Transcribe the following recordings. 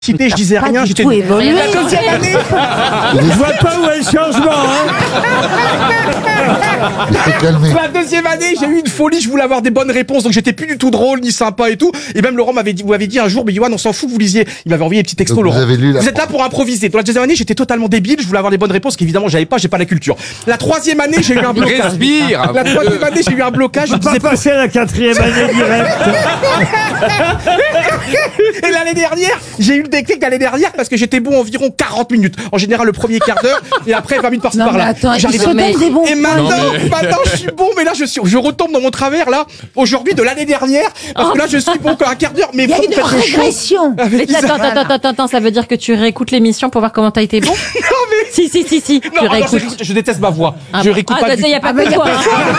Je disais rien, j'étais tout évolué. la deuxième année. Je vois pas où est le changement, La deuxième année, j'ai eu une folie, je voulais avoir des bonnes réponses, donc j'étais plus du tout drôle ni sympa et tout. Et même Laurent vous m'avait dit un jour, mais Yoann, on s'en fout que vous lisiez. Il m'avait envoyé des petits textos, donc Laurent. Vous êtes là pour improviser. Dans la deuxième année, j'étais totalement débile, je voulais avoir des bonnes réponses qu'évidemment j'ai pas la culture. La troisième année, j'ai eu un blocage. Respire. La troisième année, j'ai eu un blocage. Je on va disais pas passer à la quatrième année direct. Et l'année dernière, j'ai eu le déclic l'année dernière parce que j'étais bon environ 40 minutes. En général, le premier quart d'heure et après 20 minutes par-ci Non, mais par-là. attends, il J'arrive se donne des bons et points. maintenant, je suis bon, mais là, je retombe dans mon travers, là, aujourd'hui de l'année dernière, parce que là, je suis bon qu'un quart d'heure, mais Il y a faut une faire des choses. régression. Avec Mais Isabelle. attends, ça veut dire que tu réécoutes l'émission pour voir comment t'as été bon? Non, mais... Si, Non, tu alors, réécoutes. je déteste ma voix. Je réécoute pas du Il y a pas de quoi.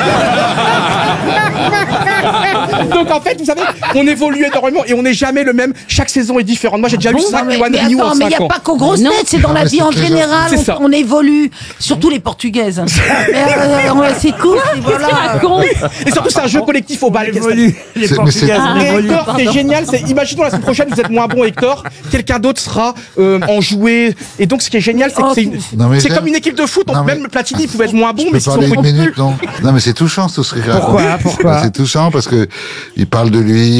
Donc en fait, vous savez, on évolue énormément et on n'est jamais le même. Chaque saison est différente. Moi, j'ai déjà eu 5 mais One Rio en attends, mais il 5 n'y a ans. pas qu'aux grosses têtes, c'est dans la mais vie c'est en très général, C'est ça. on évolue, surtout les portugaises. C'est cool, voilà. Et surtout, c'est un jeu collectif au bal. Évolue. Les C'est- mais Portugaises c'est- Et évoluent. Hector, c'est génial. Imaginons la semaine prochaine, vous êtes moins bon, Hector. Quelqu'un d'autre sera enjoué. Et donc, ce qui est génial, c'est que Non, mais c'est j'aime. comme une équipe de foot. Donc, Non, mais- même Platini pouvait être moins bon, Je mais peux si on parler une recrute plus. minute, non? Non, mais c'est touchant, tout ce qu'il raconte. Pourquoi C'est touchant parce que il parle de lui.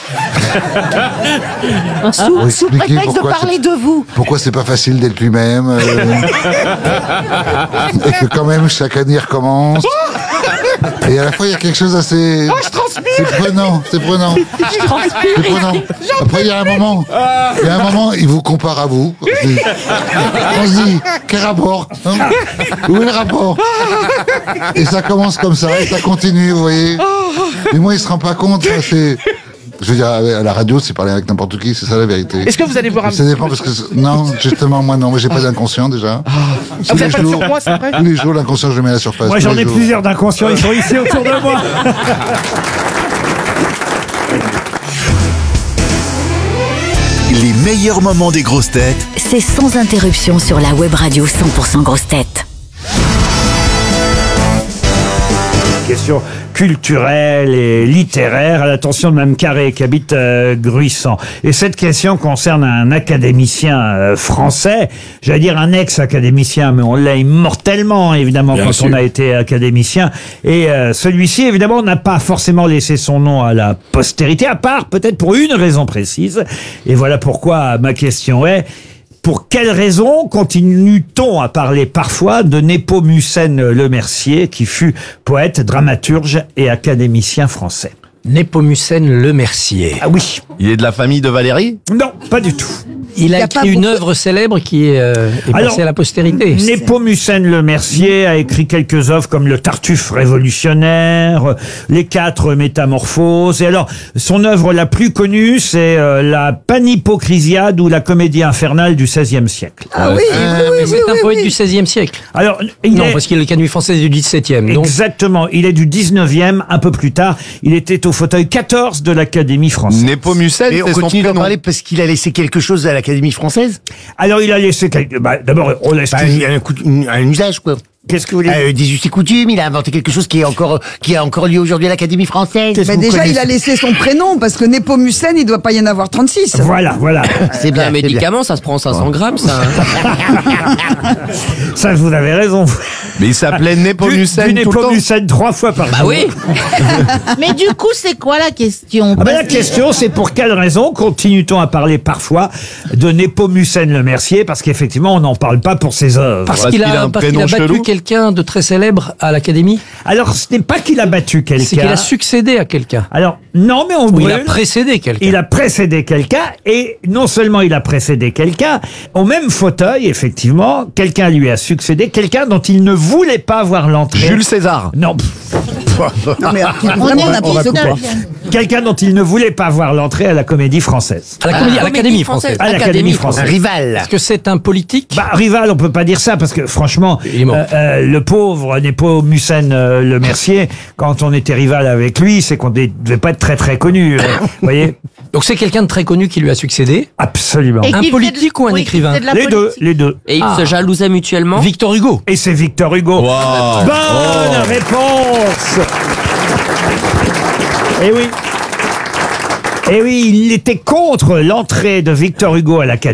Sous expliquer prétexte de pourquoi parler de vous. Pourquoi c'est pas facile d'être lui-même et que quand même chaque année il recommence. Et à la fois il y a quelque chose assez. Je transpire. C'est prenant. C'est prenant. Après il y a un moment, il vous compare à vous. On se dit quel rapport hein? Où est le rapport? Et ça commence comme ça et ça continue, vous voyez. Mais moi il se rend pas compte. C'est. Je veux dire, à la radio, c'est parler avec n'importe qui, c'est ça la vérité. Est-ce que vous allez voir un Ça dépend parce que non, justement moi non, moi j'ai pas d'inconscient déjà. Tous vous les êtes pas jours, sur moi, c'est vrai? tous les jours l'inconscient je le mets à la surface. Moi tous j'en les ai jours. plusieurs d'inconscients, ils sont ici autour de moi. Les meilleurs moments des grosses têtes C'est sans interruption sur la web radio 100% grosses têtes. Question culturelle et littéraire à l'attention de Mme Carré qui habite Gruissant. Et cette question concerne un académicien français, j'allais dire un ex-académicien, mais on l'a immortellement évidemment Bien quand sûr. on a été académicien. Et celui-ci évidemment n'a pas forcément laissé son nom à la postérité, à part peut-être pour une raison précise. Et voilà pourquoi ma question est: pour quelle raison continue-t-on à parler parfois de Népomucène Lemercier, qui fut poète, dramaturge et académicien français? Népomucène Lemercier. Ah oui. Il est de la famille de Valérie? Non, pas du tout. Il a Y a pas écrit une beaucoup- œuvre célèbre qui est Alors, passée à la postérité. Népomucène Lemercier a écrit quelques œuvres comme le Tartuffe révolutionnaire, les 4 Métamorphoses. Et alors, son œuvre la plus connue, c'est la Panhypocrisiade ou la Comédie infernale du XVIe siècle. Ah oui, Mais c'est un poète du XVIe siècle. Alors, il Non, est... parce qu'il est le Canut français du XVIIe. Donc, Exactement, il est du 19e, un peu plus tard. Il était au fauteuil 14 de l'Académie française. Népomucène, Et on c'est son continue d'en prénom. parler parce qu'il a laissé quelque chose à l'Académie française. Alors, il a laissé quelques... d'abord, on laisse... Bah, un usage, quoi. Qu'est-ce que vous voulez dire Des us et coutumes, il a inventé quelque chose qui a encore lieu aujourd'hui à l'Académie française. Qu'est-ce Mais que vous déjà, il connaissez a laissé son prénom, parce que Népomucène, il doit pas y en avoir 36. Voilà. C'est bien, un médicament, ça se prend 500 grammes, ça. Ça, vous avez raison. Mais il s'appelait Du Népomucène tout le temps. Népomucène 3 fois par jour. Bah oui. Mais du coup, c'est quoi la question? Ah ben, la question, c'est pour quelle raison continue-t-on à parler parfois de Népomucène Lemercier? Parce qu'effectivement, on n'en parle pas pour ses œuvres. Parce Parce qu'il qu'il a a, un parce qu'il prénom a battu chelou. quelqu'un de très célèbre à l'Académie. Alors, ce n'est pas qu'il a battu quelqu'un. C'est qu'il a succédé à quelqu'un. Alors, non, mais on Ou il a brûle. précédé quelqu'un. Il a précédé quelqu'un, et non seulement il a précédé quelqu'un, au même fauteuil, effectivement, quelqu'un lui a succédé, quelqu'un dont il ne voulait pas voir l'entrée. Jules César. Non, Non, mais On vraiment est n'importe quoi. quelqu'un dont il ne voulait pas voir l'entrée à la Comédie Française. À l'Académie française. À l'Académie française. Un rival. Est-ce que c'est un politique? Bah, rival, on peut pas dire ça, parce que franchement, Il est mort. le pauvre Népomucène Lemercier, quand on était rival avec lui, c'est qu'on ne devait pas être très très connu. Vous voyez? Donc c'est quelqu'un de très connu qui lui a succédé. Absolument. Un politique ou un écrivain? Les deux. Et ils se jalousaient mutuellement. Victor Hugo. Et c'est Victor Hugo. Wow. Bonne réponse. Eh oui. Eh oui, il était contre l'entrée de Victor Hugo à l'Académie.